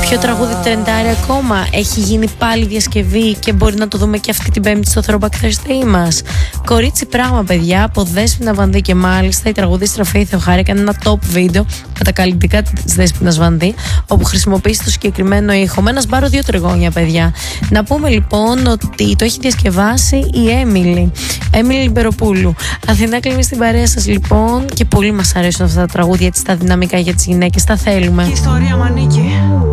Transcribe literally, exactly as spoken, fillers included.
Ποιο τραγούδι τρεντάρει ακόμα? Έχει γίνει πάλι διασκευή και μπορεί να το δούμε και αυτή την Πέμπτη στο Throwback Thursday μας. Κορίτσι πράγμα, παιδιά, από Δέσποινα Βανδύ, και μάλιστα η τραγουδίστρια Φέη Θεοχάρη έκανε ένα top βίντεο με τα καλλιτικά της Δέσποινας Βανδύ, όπου χρησιμοποιήσει το συγκεκριμένο ήχο. Με ένα σπάρο δύο τριγώνια, παιδιά. Να πούμε λοιπόν ότι το έχει διασκευάσει η Έμιλι, Έμιλι Λιμπεροπούλου. Αθηνά Κλίνη στην παρέα σας λοιπόν, και πολύ μας αρέσουν αυτά τα τραγούδια, έτσι τα δυναμικά για τις γυναίκες. Τα θέλουμε. Η ιστορία μ' ανήκει.